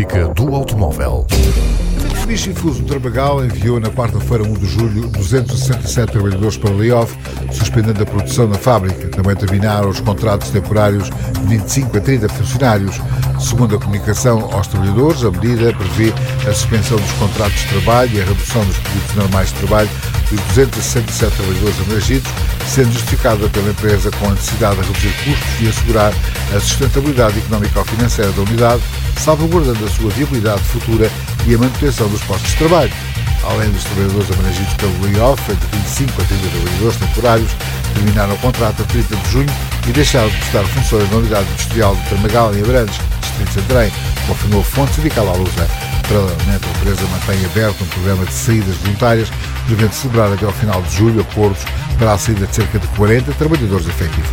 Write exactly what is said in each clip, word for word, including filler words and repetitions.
Rubrica do automóvel. A Mitsubishi Fuso Trabagal enviou na quarta-feira, primeiro de julho, duzentos e sessenta e sete trabalhadores para layoff, suspendendo a produção na fábrica. Também terminaram os contratos temporários de vinte e cinco a trinta funcionários. Segundo a comunicação aos trabalhadores, a medida prevê a suspensão dos contratos de trabalho e a redução dos períodos normais de trabalho dos duzentos e sessenta e sete trabalhadores abrangidos, sendo justificada pela empresa com a necessidade de reduzir custos e assegurar a sustentabilidade económico-financeira da unidade, salvaguardando a sua viabilidade futura e a manutenção dos postos de trabalho. Além dos trabalhadores abrangidos pelo layoff, entre vinte e cinco a trinta trabalhadores temporários terminaram o contrato a trinta de junho e deixaram de prestar funções na unidade industrial de Tramagal, em Abrantes, distrito de Santarém, confirmou a fonte sindical à Lusa. Paralelamente, a empresa mantém aberto um programa de saídas voluntárias, prevendo celebrar até ao final de julho acordos para a saída de cerca de quarenta trabalhadores efetivos.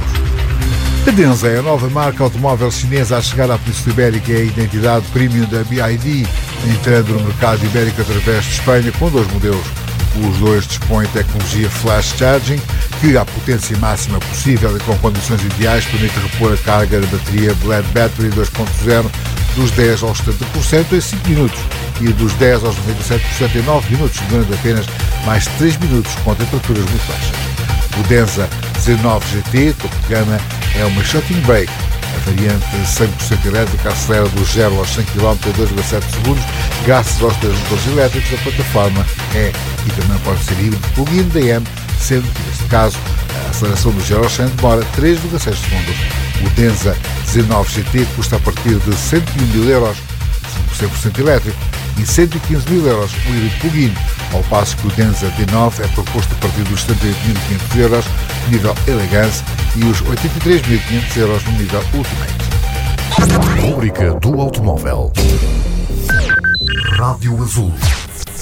A Denza é a nova marca automóvel chinesa a chegar à Península Ibérica e é a identidade premium da B Y D, entrando no mercado ibérico através de Espanha com dois modelos. Os dois dispõem de tecnologia Flash Charging, que, à potência máxima possível e com condições ideais, permite repor a carga da bateria Blade Battery dois ponto zero dos dez aos setenta por cento em cinco minutos e dos dez aos noventa e sete por cento em nove minutos, demorando apenas mais três minutos com temperaturas muito baixas. O Denza dezenove G T, topo de gama, é uma shocking brake. A variante cem por cento elétrica acelera do zero aos cem quilómetros em dois vírgula sete segundos, graças aos três motores elétricos. A plataforma é e também pode ser híbrido plug-in D M, sendo que, neste caso, a aceleração do zero ao cem demora três vírgula seis segundos. O Denza dezenove G T custa a partir de cento e um mil euros, cem por cento elétrico, e cento e quinze mil euros o híbrido plug-in, ao passo que o Denza D nove é proposto a partir dos setenta e oito mil e quinhentos euros no nível Elegance e os oitenta e três mil e quinhentos euros no nível Ultimate. Rubrica do automóvel. Rádio Azul.